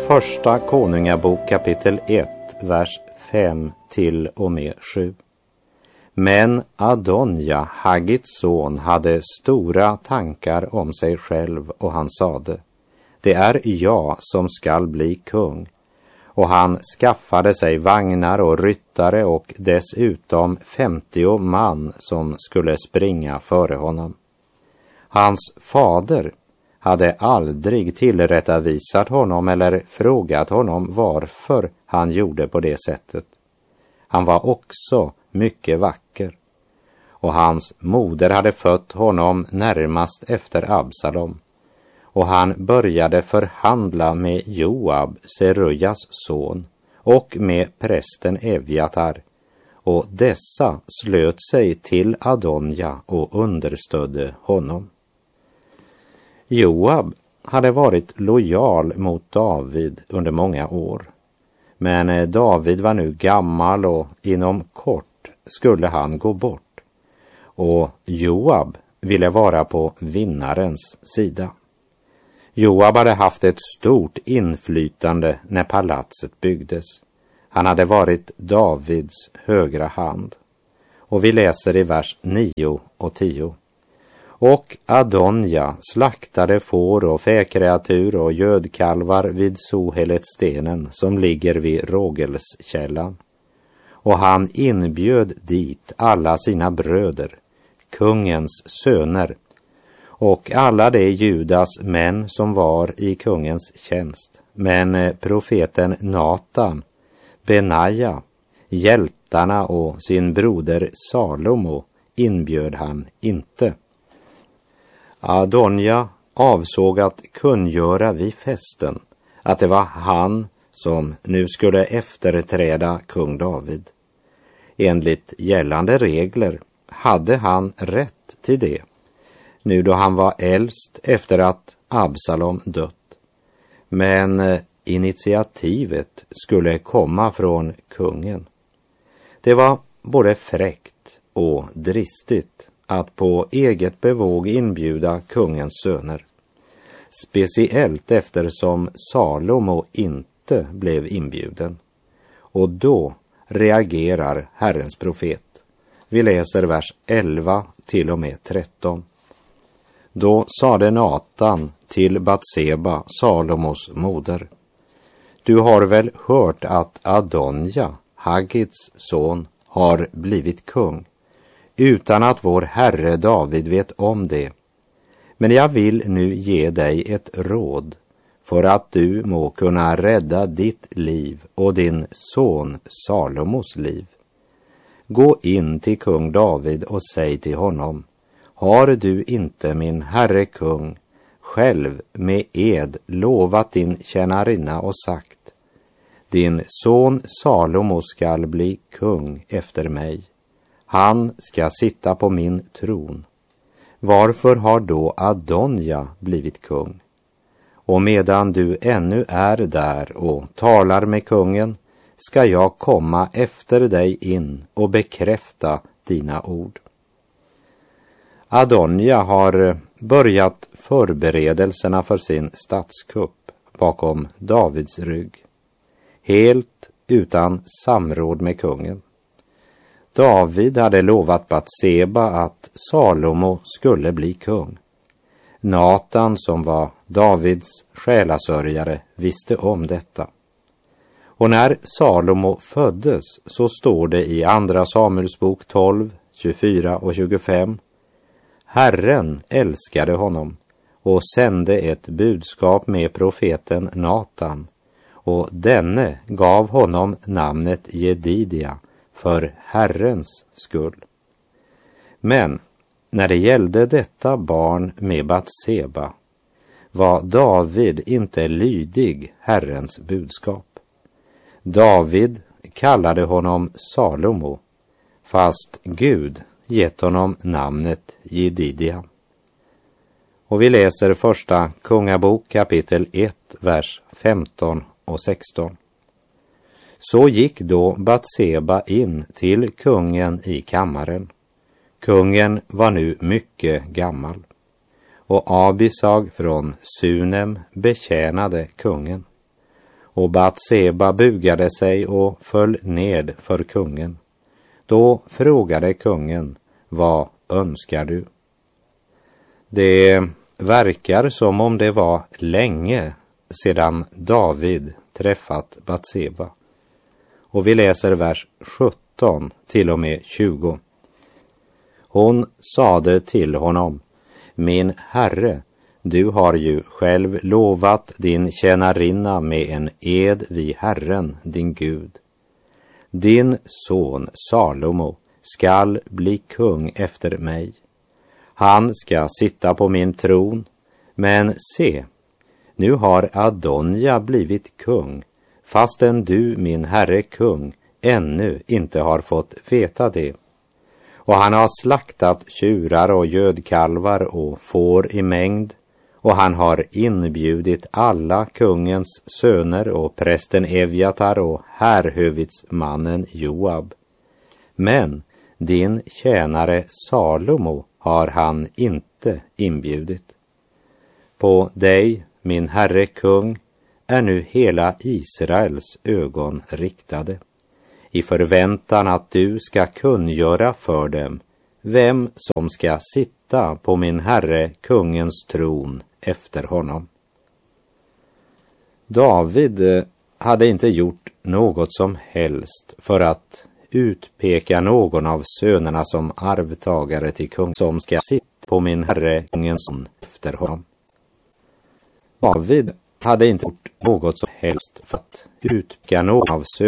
Första Konungabok kapitel 1, vers 5 till och med 7. Men Adonja, Haggits son, hade stora tankar om sig själv och han sade: det är jag som skall bli kung. Och han skaffade sig vagnar och ryttare och dessutom 50 man som skulle springa före honom. Hans fader hade aldrig tillrättavisat honom eller frågat honom varför han gjorde på det sättet. Han var också mycket vacker. Och hans moder hade fött honom närmast efter Absalom. Och han började förhandla med Joab, Serujas son, och med prästen Evjatar. Och dessa slöt sig till Adonja och understödde honom. Joab hade varit lojal mot David under många år. Men David var nu gammal och inom kort skulle han gå bort. Och Joab ville vara på vinnarens sida. Joab hade haft ett stort inflytande när palatset byggdes. Han hade varit Davids högra hand. Och vi läser i vers 9 och 10. Och Adonja slaktade får och fäkreatur och gödkalvar vid Sohelet-stenen som ligger vid Rågelskällan. Och han inbjöd dit alla sina bröder, kungens söner, och alla de Judas män som var i kungens tjänst. Men profeten Natan, Benaja, hjältarna och sin broder Salomo inbjöd han inte. Adonja avsåg att kungöra vid festen att det var han som nu skulle efterträda kung David. Enligt gällande regler hade han rätt till det, nu då han var äldst efter att Absalom dött. Men initiativet skulle komma från kungen. Det var både fräckt och dristigt att på eget bevåg inbjuda kungens söner. Speciellt eftersom Salomo inte blev inbjuden. Och då reagerar Herrens profet. Vi läser vers 11 till och med 13. Då sade Natan till Batseba, Salomos moder: du har väl hört att Adonja, Haggits son, har blivit kung, utan att vår herre David vet om det. Men jag vill nu ge dig ett råd, för att du må kunna rädda ditt liv och din son Salomos liv. Gå in till kung David och säg till honom: har du inte, min herre kung, själv med ed lovat din tjänarinna och sagt: din son Salomo skall bli kung efter mig. Han ska sitta på min tron. Varför har då Adonja blivit kung? Och medan du ännu är där och talar med kungen, ska jag komma efter dig in och bekräfta dina ord. Adonja har börjat förberedelserna för sin statskupp bakom Davids rygg, helt utan samråd med kungen. David hade lovat Batseba att Salomo skulle bli kung. Natan, som var Davids själasörjare, visste om detta. Och när Salomo föddes så står det i andra Samuelsbok 12, 24 och 25: Herren älskade honom och sände ett budskap med profeten Natan, och denne gav honom namnet Jedidia för Herrens skull. Men när det gällde detta barn med Batseba var David inte lydig Herrens budskap. David kallade honom Salomo, fast Gud gett honom namnet Jedidia. Och vi läser första Kungabok kapitel 1, vers 15 och 16. Så gick då Batseba in till kungen i kammaren. Kungen var nu mycket gammal, och Abisag från Sunem betjänade kungen. Och Batseba bugade sig och föll ned för kungen. Då frågade kungen: vad önskar du? Det verkar som om det var länge sedan David träffat Batseba. Och vi läser vers 17 till och med 20. Hon sade till honom: min herre, du har ju själv lovat din tjänarinna med en ed vid Herren, din Gud. Din son Salomo skall bli kung efter mig. Han ska sitta på min tron, men se, nu har Adonja blivit kung, fastän du, min herre kung, ännu inte har fått veta det. Och han har slaktat tjurar och gödkalvar och får i mängd, och han har inbjudit alla kungens söner och prästen Evjatar och härhövitsmannen Joab. Men din tjänare Salomo har han inte inbjudit. På dig, min herre kung, är nu hela Israels ögon riktade, i förväntan att du ska kungöra för dem vem som ska sitta på min herre kungens tron efter honom. David hade inte gjort något som helst för att utpeka någon av sönerna som arvtagare till kung som ska sitta på min herre kungens tron efter honom. David hade inte gjort något som helst för att utpeka någon av sönerna